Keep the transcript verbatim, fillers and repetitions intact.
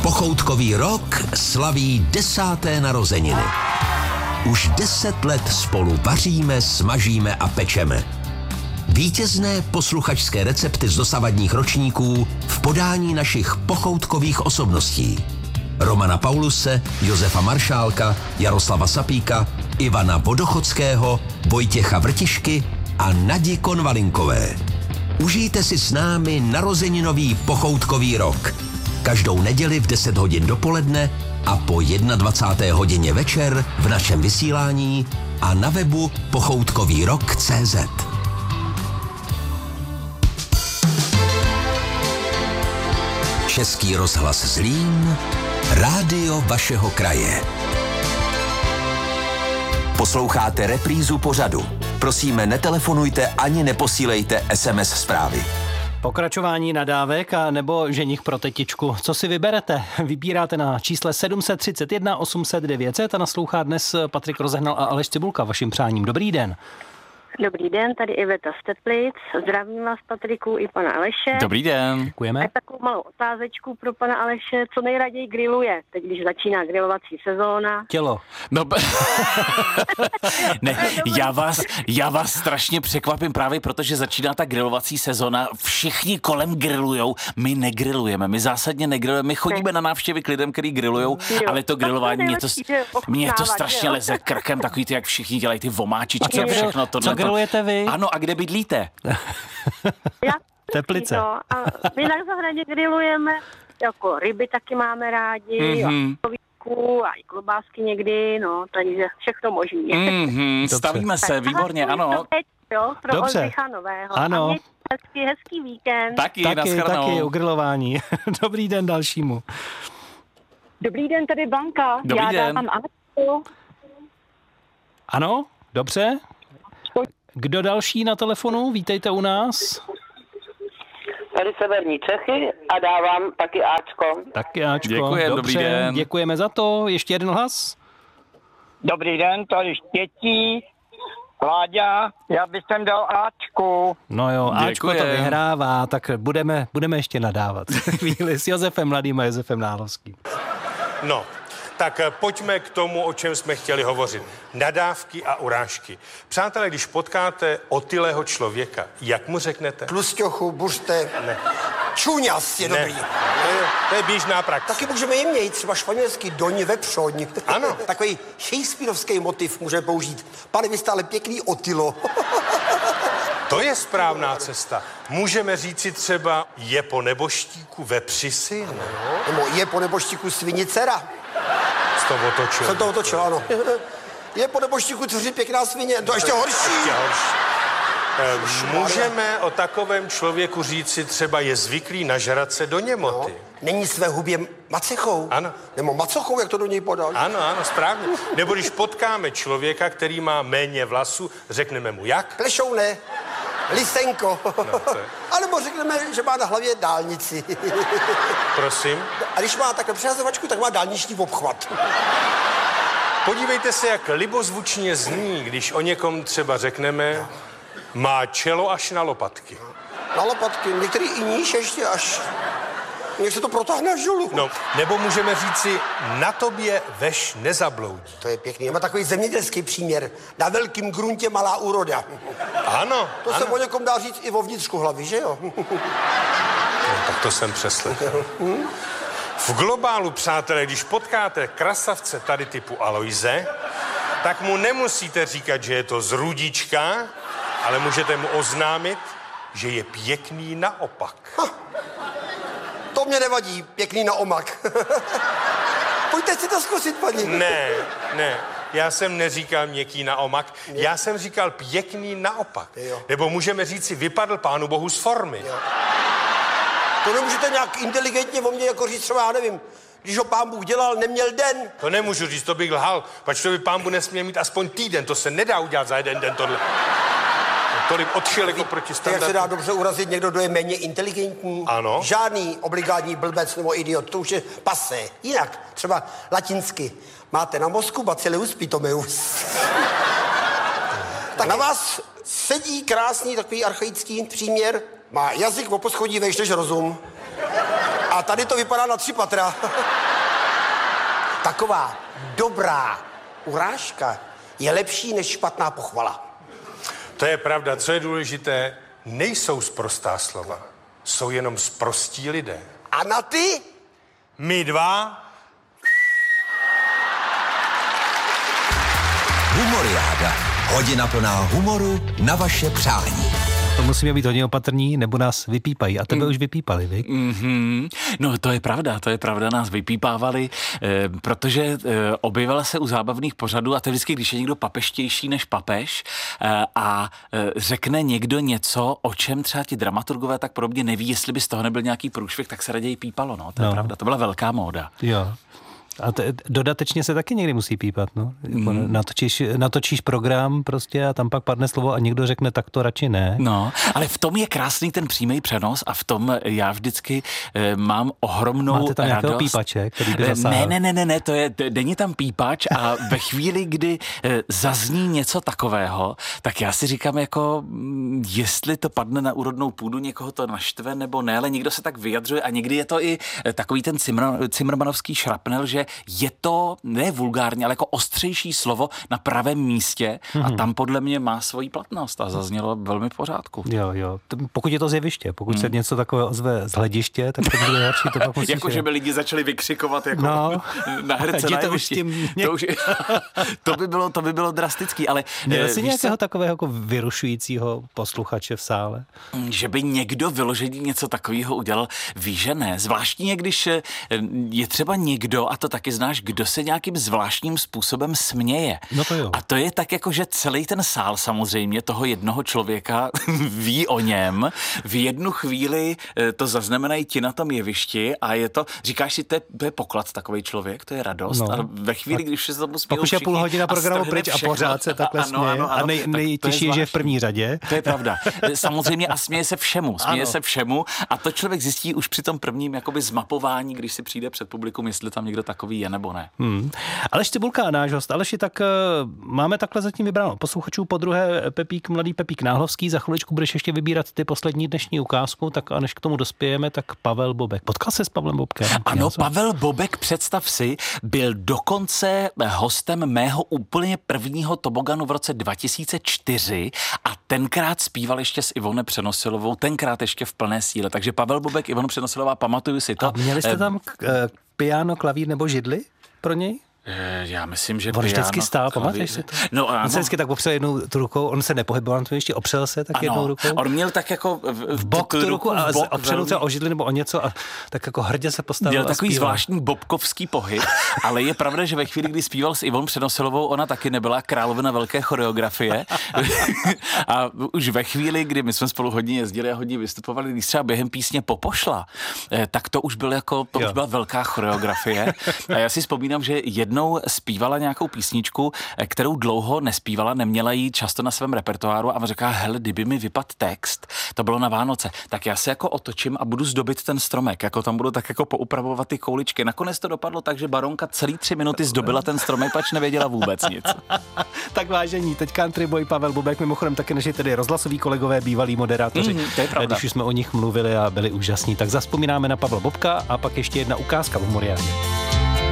Pochoutkový rok slaví desáté narozeniny. Už deset let spolu vaříme, smažíme a pečeme. Vítězné posluchačské recepty z dosavadních ročníků v podání našich pochoutkových osobností. Romana Pauluse, Josefa Maršálka, Jaroslava Sapíka, Ivana Vodochodského, Vojtěcha Vrtišky a Nadi Konvalinkové. Užijte si s námi narozeninový pochoutkový rok. Každou neděli v deset hodin dopoledne a po dvacáté jedné hodině večer v našem vysílání a na webu pochoutkový rok tečka cé zet. Český rozhlas Zlín, rádio vašeho kraje. Posloucháte reprízu pořadu. Prosíme, netelefonujte ani neposílejte es em es zprávy. Pokračování nadávek a nebo ženich pro tetičku. Co si vyberete? Vybíráte na čísle sedm set třicet jedna osm set devět set a naslouchá dnes Patrik Rozehnal a Aleš Cibulka. Vaším přáním. Dobrý den. Dobrý den, tady Iveta z Teplic. Zdravím vás, Patriku, i pana Aleše. Dobrý den. Děkujeme. A takovou malou otázečku pro pana Aleše. Co nejraději grilluje, teď když začíná grilovací sezóna? Tělo. No, ne, já vás, já vás strašně překvapím právě, protože začíná ta grilovací sezona. Všichni kolem grillujou, my negrillujeme, my zásadně negrillujeme, my chodíme na návštěvy k lidem, kteří grillujou, ale to grilování, mě to, mě to strašně leze krkem, takový ty, jak všichni dělají ty vomáčičky a, a všechno tohle. Grillujete vy? Ano, a kde bydlíte? Já Teplice. No, a my na zahradě grillujeme, jako ryby taky máme rádi, mm-hmm. a i klobásky někdy, no, takže všechno možný. Mm-hmm, stavíme se, výborně, ano. Teď, jo, pro Dobře. Oldřicha Nového. Ano. A mějte hezký, hezký víkend. Taky, taky, taky u grilování. Dobrý den dalšímu. Dobrý den, tady Blanka. Dobrý Já den. dávám Anetku. Ano, dobře. Kdo další na telefonu? Vítejte u nás. Tady severní Čechy a dávám taky Ačko. Taky Ačko. Děkujem, dobře, dobrý den. Děkujeme za to. Ještě jeden hlas. Dobrý den, tady Štětí, Láďa, já bych sem dal Ačku. No jo, Ačko to Děkujem. vyhrává, tak budeme, budeme ještě nadávat. Chvíli s Josefem Mladým a Josefem Nálovským. No, tak pojďme k tomu, o čem jsme chtěli hovořit. Nadávky a urážky. Přátelé, když potkáte otylého člověka, jak mu řeknete? Tlusťochu, buřte, Ne. čuňas je Ne. dobrý. To je, to je běžná praxe. Taky můžeme jim mějit, třeba španělský doň vepřoň. Ano. Takový shakespearovský motiv může použít. Pane, vy stále pěkný Otylo. To je správná cesta. Můžeme říci třeba je po neboštíku vepři syn. Nebo je po neboštíku svinicera. Z toho otočil. Jsem to otočil, ano. Je po neboštíku tvoří pěkná svině, to ještě horší. Ještě horší. Eh, Můžeme o takovém člověku říci třeba je zvyklý nažrat se do němoty. No, není své hubě macechou. Ano. Nebo macochou, jak to do něj podal. Ano, ano, správně. Nebo když potkáme člověka, který má méně vlasů, řekneme mu jak? Plešouné, lisenko. No, to je- A nebo řekneme, že má na hlavě dálnici. Prosím. A když má takhle přehazovačku, tak má dálniční obchvat. Podívejte se, jak libozvučně zní, když o někom třeba řekneme, má čelo až na lopatky. Na lopatky, některý i níž ještě až... Jak se to protáhne až dolů. No, nebo můžeme říci, na tobě veš nezabloudí. To je pěkný. Má takový zemědělský příměr. Na velkým gruntě malá úroda. Ano, To ano. se o někom dá říct i o vnitřku hlavy, že jo? No, tak to jsem přeslechl. V globálu, přátelé, když potkáte krasavce tady typu Aloise, tak mu nemusíte říkat, že je to z Rudička, ale můžete mu oznámit, že je pěkný naopak. To mě nevadí, pěkný na omak. Pojďte si to zkusit, paní. Ne, ne, já jsem neříkal měkký na omak, já jsem říkal pěkný naopak. Jo. Nebo můžeme říci, vypadl pánu bohu z formy. Jo. To nemůžete nějak inteligentně o mně jako říct třeba, já nevím, když ho pán Bůh dělal, neměl den. To nemůžu říct, to bych lhal, pač to by pán Bůh nesměl mít aspoň týden, to se nedá udělat za jeden den tohle. Tolik odchylek oproti To jak standardu. se dá dobře urazit někdo, kdo je méně inteligentní. Ano. Žádný obligátní blbec nebo idiot, to už je pasé. Jinak, třeba latinsky. Máte na mozku bacillus pitomeus. Tak na vás sedí krásný takový archaický příměr. Má jazyk o poschodí vejš než rozum. A A tady to vypadá na tři patra. Taková dobrá urážka je lepší než špatná pochvala. To je pravda. Co je důležité, nejsou sprostá slova. Jsou jenom sprostí lidé. A na ty? My dva. Humoriáda. Hodina plná humoru na vaše přání. To musíme být hodně opatrní, nebo nás vypípají. A tebe mm. už vypípali, vy? Mm-hmm. No to je pravda, to je pravda, nás vypípávali, eh, protože eh, objevila se u zábavných pořadů a to je vždycky, když je někdo papeštější než papež eh, a eh, řekne někdo něco, o čem třeba ti dramaturgové tak podobně neví, jestli by z toho nebyl nějaký průšvih, tak se raději pípalo, no, to je no. pravda, to byla velká móda. Jo. A t- dodatečně se taky někdy musí pípat, no. Mm. Natočíš, natočíš program prostě a tam pak padne slovo a někdo řekne, tak to radši ne. No, ale v tom je krásný ten přímý přenos a v tom já vždycky e, mám ohromnou radost. Máte tam nějakého pípače, který by zasáhl? Ne, ne, ne, ne, ne, to je, není tam pípač a ve chvíli, kdy e, zazní něco takového, tak já si říkám jako, jestli to padne na úrodnou půdu, někoho to naštve nebo ne, ale někdo se tak vyjadřuje a někdy je to i takový ten Cimr- cimrmanovský šrapnel, že je to ne vulgárně, ale jako ostřejší slovo na pravém místě mm-hmm. a tam podle mě má svoji platnost a zaznělo velmi v pořádku. Jo, jo. Pokud je to z jeviště, pokud mm. se něco takového ozve z hlediště, tak to bude horší. To pak musíš... Jako, že by lidi začali vykřikovat jako no. na herce na jevišti. To, už, to, by bylo, to by bylo drastický, ale... Měl jsi nějakého co? takového jako vyrušujícího posluchače v sále? Že by někdo vyloženě něco takového udělal, víš, že ne. Zvláštně, když je třeba někdo, a to taky znáš, kdo se nějakým zvláštním způsobem směje. No to jo. A to je tak jako, že celý ten sál samozřejmě toho jednoho člověka ví o něm. V jednu chvíli to zaznamenají ti na tom jevišti a je to, říkáš si, to je, to je poklad takový člověk, to je radost. No. A ve chvíli, když se tomu smějou pak už je půl hodina programu pryč a pořád se takhle směje. Ano, ano, ano, a nej, nejtěžší je, že je v první řadě. To je pravda. Samozřejmě a směje se všemu. Směje ano. se všemu a to člověk zjistí už při tom prvním jakoby zmapování, když si přijde před publikum, jestli tam někdo takový je nebo ne. Hmm. Aleš Cibulka, náš host. Aleši, tak uh, máme takhle zatím vybráno posluchačů. Po druhé Pepík, mladý Pepík Náhlovský. Za chviličku budeš ještě vybírat ty poslední dnešní ukázku, tak a než k tomu dospějeme, tak Pavel Bobek. Potkal se s Pavlem Bobkem? Ano, něco? Pavel Bobek, představ si, byl dokonce hostem mého úplně prvního toboganu v roce dva tisíce čtyři a tenkrát zpíval ještě s Ivone Přenosilovou, tenkrát ještě v plné síle. Takže Pavel Bobek, Ivona Přenosilová, pamatuju si to. A měli jste tam k, k, piano, klavír nebo židli pro něj? Já myslím, že on vždycky stál, pamatuješ si to? No, on se vždycky tak opřel jednou tu rukou, on se nepohyboval, on to ještě opřel se tak ano, jednou rukou. On měl tak jako v, v bok tu, tu ruku a opřel třeba o židli nebo o něco a tak jako hrdě se postavil. Měl takový zvláštní bobkovský pohyb, ale je pravda, že ve chvíli, kdy zpíval s Ivonou Přenosilovou, ona taky nebyla královna velké choreografie. A už ve chvíli, kdy my jsme spolu hodně jezdili a hodně vystupovali, když třeba během písně Popošla, tak to už byl jako, to už byla velká choreografie. A já si vzpomínám, že jednou zpívala nějakou písničku, kterou dlouho nespívala, neměla ji často na svém repertoáru a říká, hele, kdyby mi vypadl text, to bylo na Vánoce, tak já se jako otočím a budu zdobit ten stromek, jako tam budu tak jako poupravovat ty kouličky. Nakonec to dopadlo tak, že baronka celý tři minuty zdobila ten stromek, pač nevěděla vůbec nic. Tak vážení, teď country boy Pavel Bobek, mimochodem taky naši tedy rozhlasoví kolegové, bývalí moderátoři, mm, to je pravda. Když už jsme o nich mluvili a byli úžasní, tak zazpomínáme na Pavla Bobka a pak ještě jedna ukázka v Humoriádě.